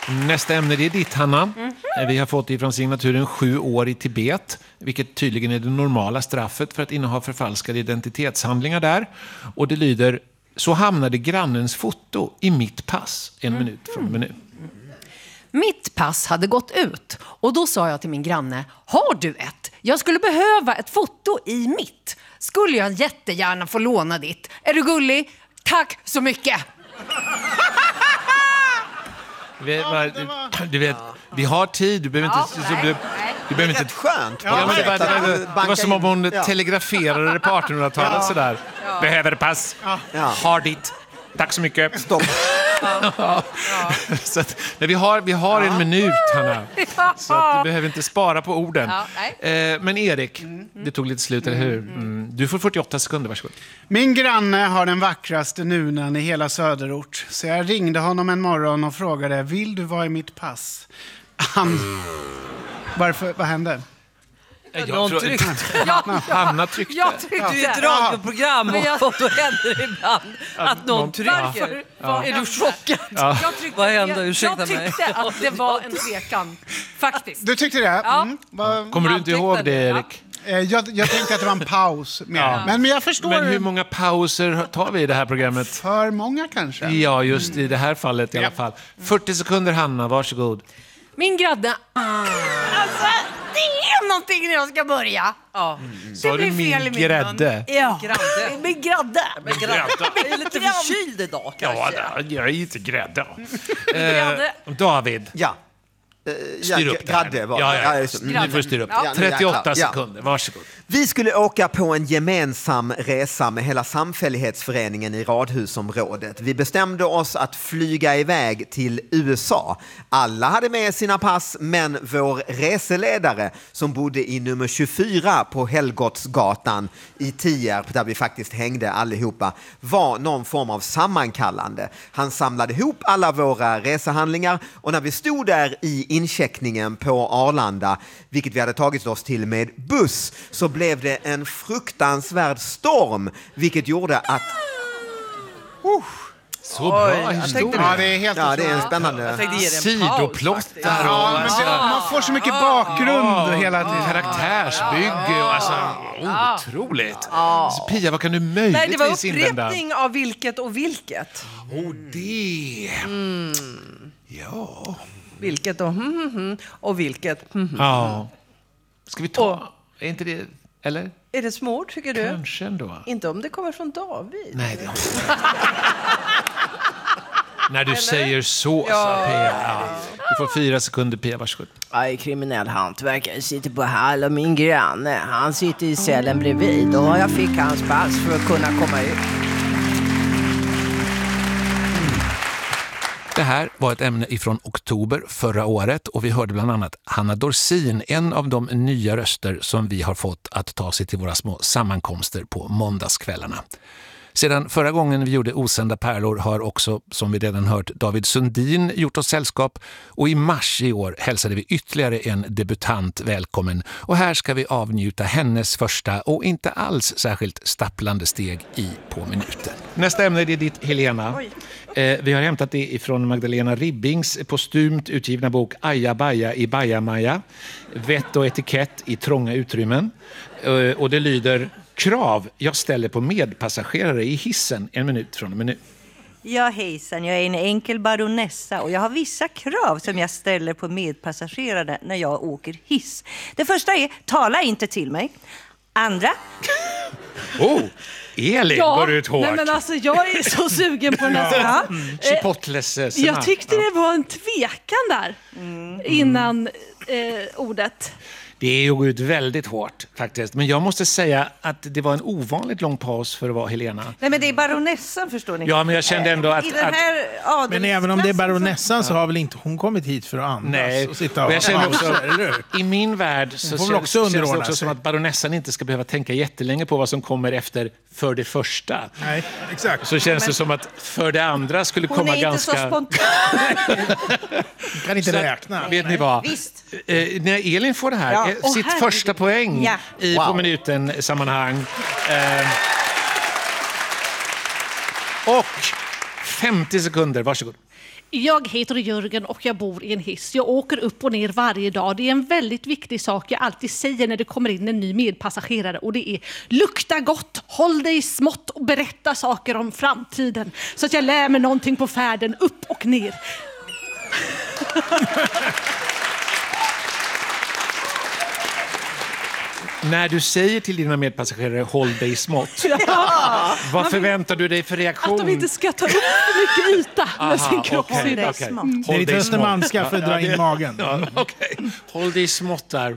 Nästa ämne det är ditt, Hanna. Vi har fått ifrån signaturen 7 år i Tibet, vilket tydligen är det normala straffet för att inneha förfalskade identitetshandlingar där. Och det lyder: så hamnade grannens foto i mitt pass 1 minut från nu. Mitt pass hade gått ut och då sa jag till min granne: har du ett? Jag skulle behöva ett foto i mitt. Skulle jag jättegärna få låna ditt? Är du gullig? Tack så mycket! Du vet, vi har tid. Du behöver inte... Du behöver inte... Skönt. Det var som om hon telegraferade på 1800-talet sådär. Behöver pass. Har ditt. Tack så mycket. Stopp. Så att, vi har 1 minut, Hanna. Så att du behöver inte spara på orden. Men Erik, det tog lite slut, eller hur? Du får 48 sekunder, varsågod. Min granne har den vackraste nunan i hela söderort. Så jag ringde honom en morgon och frågade: vill du vara i mitt pass? Varför? Vad hände? Jag tryckte. Hanna tryckte. Jag tryckte. Du är ett radioprogram och då händer det ibland att någon trycker. Är du chockad? Vad hände? Ursäkta mig. Jag tyckte att det var en tvekan, faktiskt. Du tyckte det? Kommer du inte ihåg det, Erik? Jag tänkte att det var en paus. Men jag förstår. Men hur många pauser tar vi i det här programmet? För många kanske. Ja, just i det här fallet i alla fall. 40 sekunder, Hanna, varsågod. Min granne... Alltså, det är någonting när jag ska börja. Så blir du min fel i min grädde? Ja, min grädde. Jag är lite förkyld idag kanske. Ja, jag är inte grädde. Grädde. David. Ja. Styr upp det här. Nu får du styra upp. 38 sekunder, varsågod. Vi skulle åka på en gemensam resa med hela samfällighetsföreningen i radhusområdet. Vi bestämde oss att flyga iväg till USA. Alla hade med sina pass, men vår reseledare som bodde i nummer 24 på Helgotsgatan i Tierp, där vi faktiskt hängde allihopa, var någon form av sammankallande. Han samlade ihop alla våra resehandlingar och när vi stod där i incheckningen på Arlanda, vilket vi hade tagit oss till med buss, så blev det en fruktansvärd storm, vilket gjorde att... Så bra historia. Ja, det är helt det är en spännande sidoplott där. Man får så mycket bakgrund hela tiden. Karaktärsbygge och otroligt. Så Pia, vad kan du möjligtvis invända? Det var upprepning av vilket och vilket. Det. Ja. Vilket och vilket. Ja. Ska vi ta... Är inte det... Eller? Är det små, tycker du? Kanske ändå. Inte om det kommer från David. Nej, det när du säger så, Pia. Du får 4 sekunder, Pia, varsågod. Jag är kriminell hantverkare, sitter på Hall och min granne, han sitter i cellen bredvid och jag fick hans pass för att kunna komma ut. Det här var ett ämne ifrån oktober förra året och vi hörde bland annat Hanna Dorsin, en av de nya röster som vi har fått att ta sig till våra små sammankomster på måndagskvällarna. Sedan förra gången vi gjorde Osända pärlor har också, som vi redan hört, David Sundin gjort oss sällskap och i mars i år hälsade vi ytterligare en debutant välkommen och här ska vi avnjuta hennes första och inte alls särskilt stapplande steg i På minuten. Nästa ämne är ditt, Helena. Vi har hämtat det ifrån Magdalena Ribbings postumt utgivna bok Aja Baja i Bajamaja, vett och etikett i trånga utrymmen. Och det lyder: krav jag ställer på medpassagerare i hissen 1 minut från och med nu. Ja, hejsan, jag är en enkel baronessa och jag har vissa krav som jag ställer på medpassagerare när jag åker hiss. Det första är: tala inte till mig. Andra... Elin går ut hårt. Nej, men alltså, jag är så sugen på den här. Chipotles. Jag tyckte det var en tvekan där innan ordet. Det är ju ut väldigt hårt faktiskt. Men jag måste säga att det var en ovanligt lång paus för att vara Helena. Nej, men det är baronessan, förstår ni. Ja, men jag kände ändå att... I den här men även om det är baronessan så har väl inte hon kommit hit för att andas. Nej, och sitta och jag känner också... I min värld så känns det också som att baronessan inte ska behöva tänka jättelänge på vad som kommer efter för det första. Nej, exakt. Så känns det som att för det andra skulle hon komma är ganska... Hon är inte så spontan. Kan inte räkna. Vet ni vad? Visst. När Elin får det här, sitt första poäng i På minuten sammanhang. Och 50 sekunder, varsågod. Jag heter Jörgen och jag bor i en hiss. Jag åker upp och ner varje dag. Det är en väldigt viktig sak jag alltid säger när det kommer in en ny medpassagerare. Och det är lukta gott, håll dig smått och berätta saker om framtiden. Så att jag lär mig någonting på färden upp och ner. När du säger till dina medpassagerare håll dig smått, vad förväntar du dig för reaktion? Att de inte ska ta upp för mycket yta med sin kropp. Okay. Det är lite Östermalmska för att dra in magen. Håll dig smått där.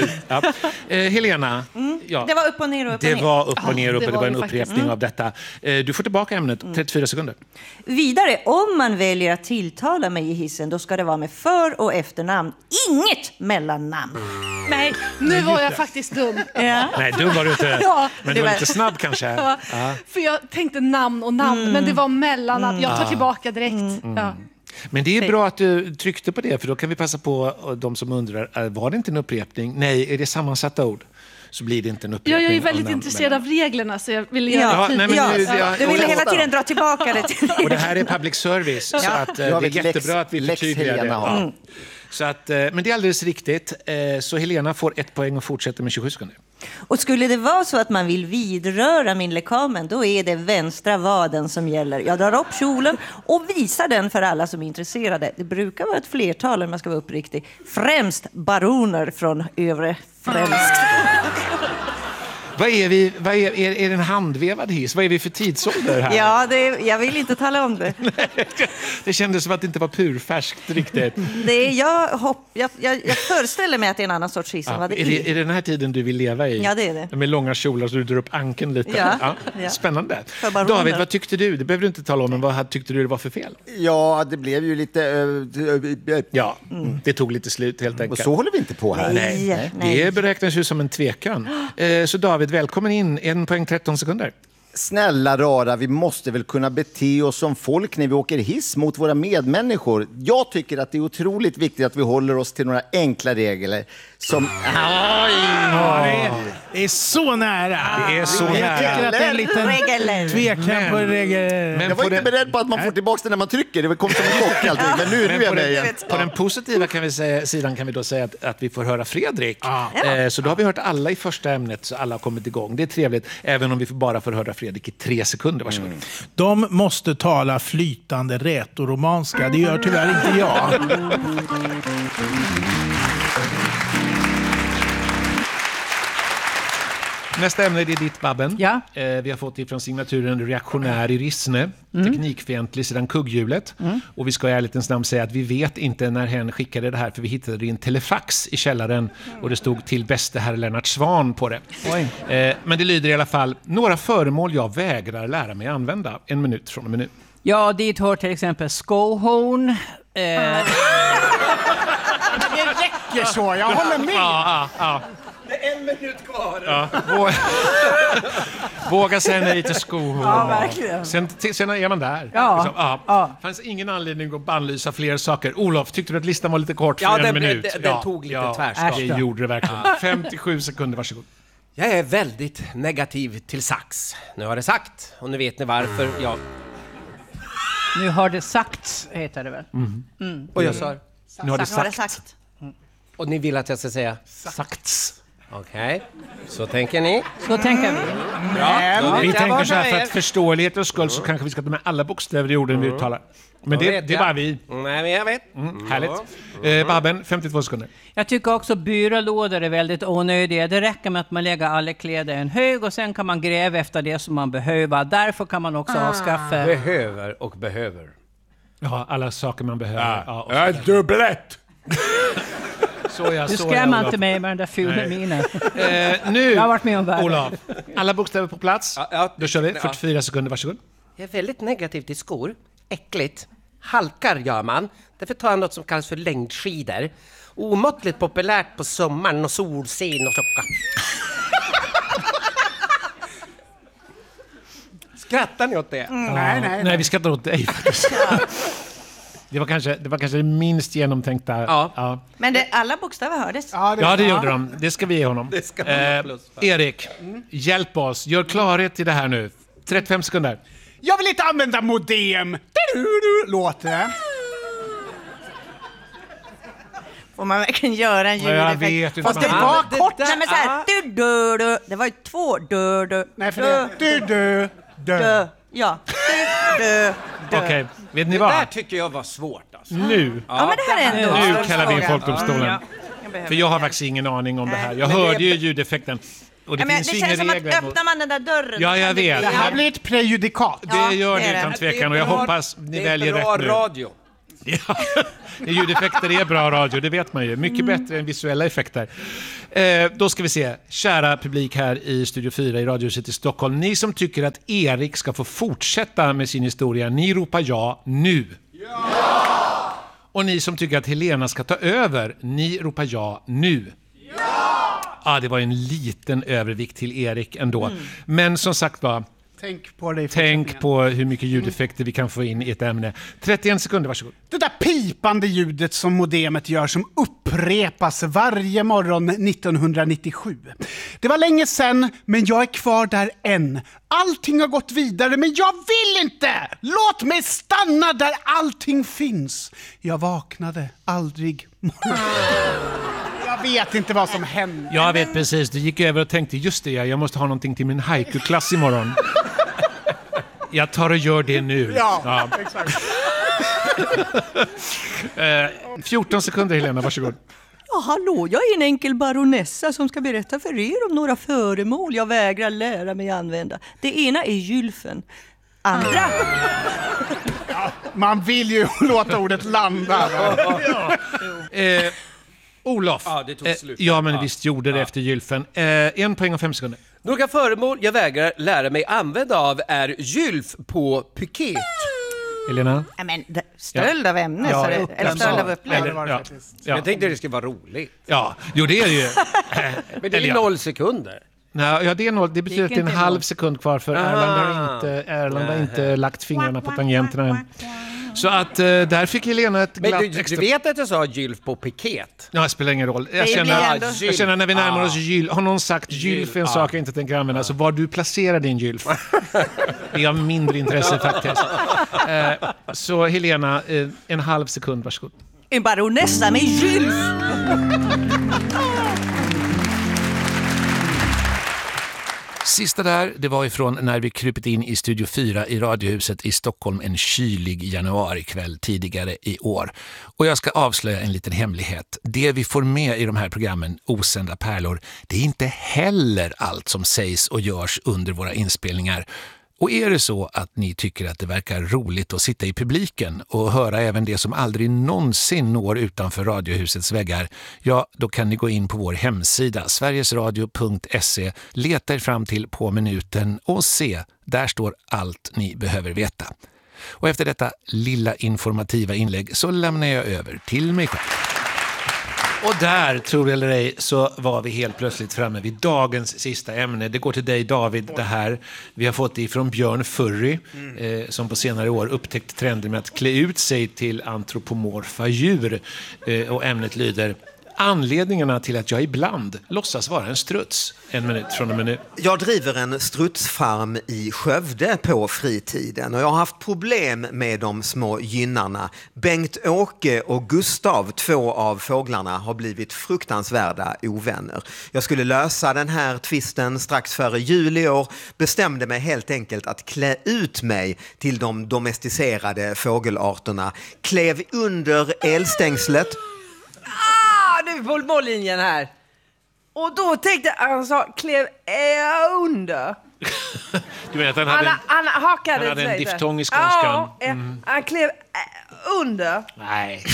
Helena. Ja. Det var upp och ner och upp och ner. Det var upp och ner och det det var en var upprepning av detta. Du får tillbaka ämnet, 34 sekunder. Vidare, om man väljer att tilltala mig i hissen, då ska det vara med för- och efternamn. Inget mellannamn. Nej, nu var jag faktiskt dum. Ja. Nej, dum var du inte. Ja, men du var lite snabb kanske. Ja, för jag tänkte namn och namn, men det var mellannamn. Jag tar tillbaka direkt. Ja. Men det är bra att du tryckte på det, för då kan vi passa på de som undrar, var det inte en upprepning? Nej, är det sammansatta ord? Så blir det inte en upprepning. Jag är väldigt intresserad av reglerna, så jag vill göra Du ville hela tiden dra tillbaka det till och det här är public service, så att, det är jättebra att vi förtydligar det. Så att, men det är alldeles riktigt. Så Helena får 1 poäng och fortsätter med 27 sekunder. Och skulle det vara så att man vill vidröra min lekamen, då är det vänstra vaden som gäller. Jag drar upp kjolen och visar den för alla som är intresserade. Det brukar vara ett flertal, om man ska vara uppriktig. Främst baroner från övre främst. Vad är vi? Är det en handvevad hiss? Vad är vi för tidsålder här? Ja, jag vill inte tala om det. Det kändes som att det inte var purfärskt riktigt. Jag föreställer mig att det är en annan sorts hiss än vad det är. Är det den här tiden du vill leva i? Ja, det är det. Med långa kjolar så du drar upp ankeln lite. Ja. Spännande. David, vad tyckte du? Det behöver du inte tala om, men vad tyckte du det var för fel? Ja, det blev ju lite... det tog lite slut helt enkelt. Och så håller vi inte på här. Nej. Det beräknas ju som en tvekan. Så David, välkommen in. 1 poäng 13 sekunder. Snälla rara, vi måste väl kunna bete oss som folk när vi åker hiss mot våra medmänniskor. Jag tycker att det är otroligt viktigt att vi håller oss till några enkla regler som... Det är så nära. Det är så nära. Jag tycker att det är en liten tvekan på regler. Jag var inte beredd på att man får tillbaka det när man trycker. Det kom som en chock allting. Men nu är jag med igen. På den positiva sidan kan vi då säga att vi får höra Fredrik. Så då har vi hört alla i första ämnet, så alla har kommit igång. Det är trevligt, även om vi bara får höra Fredrik i 3 sekunder. Varsågod. De måste tala flytande rätoromanska. Det gör tyvärr inte jag. Nästa ämne är ditt, Babben. Ja. Vi har fått ifrån signaturen reaktionär i Rissne, teknikfientlig sedan kugghjulet. Och vi ska i ärlighetens namn säga att vi vet inte när hen skickade det här, för vi hittade det i en telefax i källaren och det stod till bäste herr Lennart Svan på det. Men det lyder i alla fall: några föremål jag vägrar lära mig använda. 1 minut från och med nu. Ja, dit hör till exempel skohorn. Det räcker så, jag håller med. Det är 1 minut kvar. Våga säga nej till skohorn. Ja, verkligen. Sen är man där. Det fanns ingen anledning att bannlysa fler saker. Olof, tyckte du att listan var lite kort för 1 minut? Den tog lite tvärskap. Det gjorde det verkligen. 57 sekunder, varsågod. Jag är väldigt negativ till sax. Nu har det sagt, och nu vet ni varför. Nu har det sagts, heter det väl? Och jag sa... Nu har det sagt. Och ni vill att jag ska säga... Sagts. Okej, så tänker ni. Så tänker vi. Bra, vi tänker så här, för att förståelighetens skull så kanske vi ska ta med alla bokstäver i orden vi uttalar. Men det är bara vi. Nej, men jag vet. Härligt. Babben, 52 sekunder. Jag tycker också byrålådor är väldigt onödiga. Det räcker med att man lägger alla kläder i en hög och sen kan man gräva efter det som man behöver. Därför kan man också avskaffa... Behöver och behöver. Ja, alla saker man behöver. Ja, dubblet! Du skrämmer inte mig med den där fula minen. Nu, jag har varit med om världen. Olof, alla bokstäver på plats. Då kör vi. 44 sekunder, varsågod. Jag är väldigt negativ till skor. Äckligt. Halkar gör man. Därför tar jag något som kallas för längdskidor. Omåttligt populärt på sommaren och solscen och tjocka. Skrattar ni åt det? Nej, vi skrattar åt dig. Det var kanske det minst genomtänkta. Ja. Men alla bokstäver hördes. Ja, det gjorde de. Det ska vi ge honom. Det ska man plus. Erik, hjälp oss. Gör klarhet i det här nu. 35 sekunder. Jag vill inte använda modem. Låter det. Får man verkligen göra en ljudeffekt? jag vet inte. Fast det var kort. Nej, men så här, det var ju 2 Nej, för det. Ja. Okej, vet ni Det där vad? tycker jag var svårt alltså. Nu Ja, men det här är ändå... Nu kallar vi in Folkdomstolen. Ja. För jag har faktiskt ingen aning om det här. Jag hörde ju ljudeffekten. Och det Men finns det ju känns inga som att regler. öppnar man den där dörren... Ja, jag vet. Det här blir ett prejudikat. Det gör det är det utan det. tvekan och jag hoppas ni väljer rätt nu. Det är bra radio. Ja, ljudeffekter är bra radio, det vet man ju. Mycket bättre än visuella effekter. Då ska vi se, kära publik här i Studio 4 i Radiohuset i Stockholm. Ni som tycker att Erik ska få fortsätta med sin historia, ni ropar ja nu. Ja! Och ni som tycker att Helena ska ta över, ni ropar ja nu. Ja, det var en liten övervikt till Erik ändå. Men som sagt var, Tänk på det. tänk på hur mycket ljudeffekter vi kan få in i ett ämne. 31 sekunder, varsågod. Det där pipande ljudet som modemet gör som upprepas varje morgon 1997. Det var länge sedan, men jag är kvar där än. Allting har gått vidare, men jag vill inte! Låt mig stanna där allting finns. Jag vaknade aldrig morgon. Jag vet inte vad som hände. Jag vet precis, du gick över och tänkte just det, jag måste ha någonting till min haiku-klass imorgon. Jag tar och gör det nu. Ja. Exakt. 14 sekunder Helena, varsågod. Ja, hallå, jag är en enkel baronessa som ska berätta för er om några föremål jag vägrar lära mig använda. Det ena är gylfen. Andra... Man vill ju låta ordet landa. Olof. Ja, det tog slut. Ja, men visst gjorde det efter gylfen. 1 poäng och 5 sekunder. Några föremål jag vägrar lära mig använda av är gylf på piket. Helena? Ja, men stöld av ämne, så det, eller stöld av upplägg. Ja. Jag tänkte det skulle vara roligt. Ja, jo det är det ju. Men det är 0 sekunder. Nej, ja, det är 0. Det betyder att det är en halv sekund kvar för Erland har inte lagt fingrarna på tangenterna än. Så att där fick Helena ett glatt Men du vet att jag sa gylf på piket? Ja, det spelar ingen roll. Jag känner när vi närmar oss gylf. Har någon sagt gylf är en sak jag inte tänker använda, så var du placerar din gylf. Det är av mindre intresse faktiskt. Så Helena, en halv sekund, varsågod. En baronessa med gylf! Sista där, det var ifrån när vi krypit in i Studio 4 i Radiohuset i Stockholm en kylig januarikväll tidigare i år. Och jag ska avslöja en liten hemlighet. Det vi får med i de här programmen, Osända pärlor, det är inte heller allt som sägs och görs under våra inspelningar. Och är det så att ni tycker att det verkar roligt att sitta i publiken och höra även det som aldrig någonsin når utanför Radiohusets väggar, ja, då kan ni gå in på vår hemsida sverigesradio.se, leta er fram till På minuten och se, där står allt ni behöver veta. Och efter detta lilla informativa inlägg så lämnar jag över till mig själv. Och där, tror eller ej, så var vi helt plötsligt framme vid dagens sista ämne. Det går till dig, David, det här. Vi har fått det ifrån Björn Furry, som på senare år upptäckt trenden med att klä ut sig till antropomorfa djur. Och ämnet lyder: anledningarna till att jag ibland låtsas vara en struts. 1 minut från och med nu. Jag driver en strutsfarm i Skövde på fritiden och jag har haft problem med de små gynnarna. Bengt-Åke och Gustav, 2 av fåglarna, har blivit fruktansvärda ovänner. Jag skulle lösa den här tvisten strax före jul i år, bestämde mig helt enkelt att klä ut mig till de domesticerade fågelarterna. Klev under elstängslet. Nu är vi på mållinjen här. Och då tänkte han sa, klev under. Du vet, han hakade hade en diftong i skånskan. skånskan. Han klev under. Nej.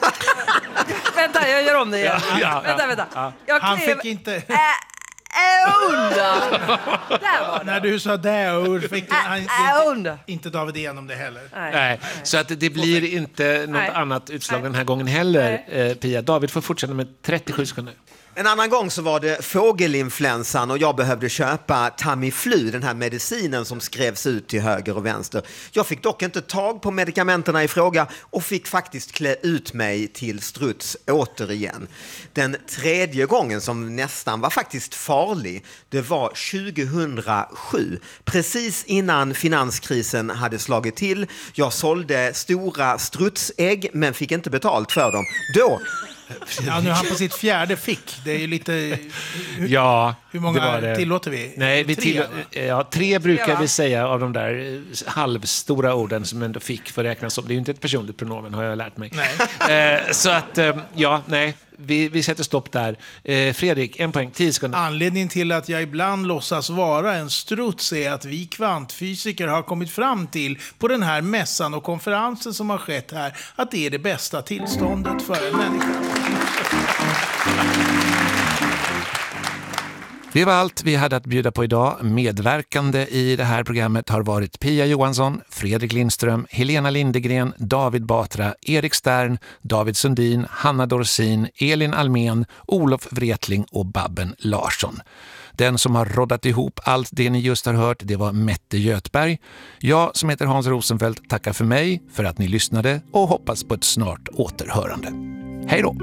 Vänta, jag gör om det igen. Vänta. Ja. Jag Han klev fick inte... under. Där var det. När du sa där fick inte David igenom det heller. Nej. Så att det blir inte något annat utslag den här gången heller, Pia. David får fortsätta med 37 sekunder. En annan gång så var det fågelinfluensan och jag behövde köpa Tamiflu, den här medicinen som skrevs ut till höger och vänster. Jag fick dock inte tag på medikamenterna i fråga och fick faktiskt klä ut mig till struts återigen. Den tredje gången, som nästan var faktiskt farlig, det var 2007. Precis innan finanskrisen hade slagit till. Jag sålde stora strutsägg men fick inte betalt för dem. Då Ja, nu är han på sitt 4:e fick. Det är ju lite... Hur många tillåter vi? Nej, 3 brukar vi säga av de där halvstora orden som ändå fick för räknas som. Det är ju inte ett personligt pronomen, har jag lärt mig. Så att, vi sätter stopp där. Fredrik, 1 poäng, 10 sekunder. Anledningen till att jag ibland låtsas vara en struts är att vi kvantfysiker har kommit fram till på den här mässan och konferensen som har skett här att det är det bästa tillståndet för en människa. Det var allt vi hade att bjuda på idag. Medverkande i det här programmet har varit Pia Johansson, Fredrik Lindström, Helena Lindegren, David Batra, Erik Stern, David Sundin, Hanna Dorsin, Elin Almen, Olof Wretling och Babben Larsson. Den som har roddat ihop allt det ni just har hört, det var Mette Götberg. Jag som heter Hans Rosenfeldt tackar för mig, för att ni lyssnade och hoppas på ett snart återhörande. Hej då!